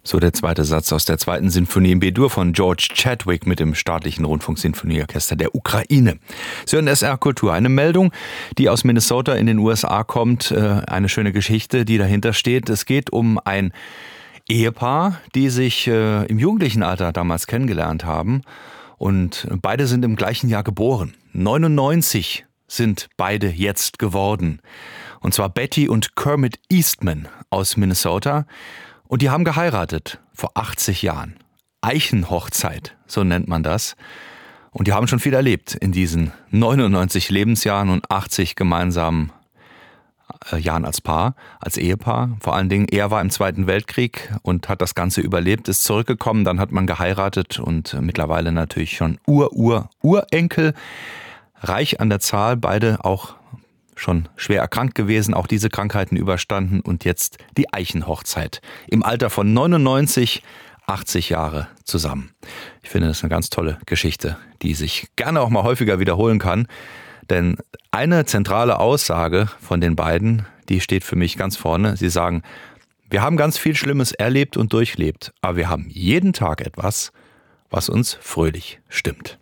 So der zweite Satz aus der zweiten Sinfonie in B-Dur von George Chadwick mit dem Staatlichen Rundfunksinfonieorchester der Ukraine. Sie hören SR Kultur. Eine Meldung, die aus Minnesota in den USA kommt. Eine schöne Geschichte, die dahinter steht. Es geht um ein Ehepaar, die sich im jugendlichen Alter damals kennengelernt haben. Und beide sind im gleichen Jahr geboren. 99 sind beide jetzt geworden. Und zwar Betty und Kermit Eastman aus Minnesota. Und die haben geheiratet vor 80 Jahren. Eichenhochzeit, so nennt man das. Und die haben schon viel erlebt in diesen 99 Lebensjahren und 80 gemeinsamen Jahren als Paar, als Ehepaar. Vor allen Dingen, er war im Zweiten Weltkrieg und hat das Ganze überlebt, ist zurückgekommen, dann hat man geheiratet und mittlerweile natürlich schon Urenkel. Reich an der Zahl, beide auch schon schwer erkrankt gewesen, auch diese Krankheiten überstanden und jetzt die Eichenhochzeit. Im Alter von 99, 80 Jahre zusammen. Ich finde, das ist eine ganz tolle Geschichte, die sich gerne auch mal häufiger wiederholen kann. Denn eine zentrale Aussage von den beiden, die steht für mich ganz vorne. Sie sagen, wir haben ganz viel Schlimmes erlebt und durchlebt, aber wir haben jeden Tag etwas, was uns fröhlich stimmt.